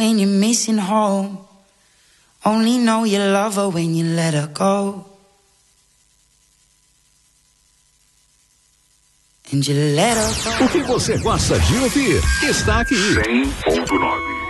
when you're missing home. Only know you love her when you let her go. And you let her go. O que você gosta de ouvir está aqui. 100.9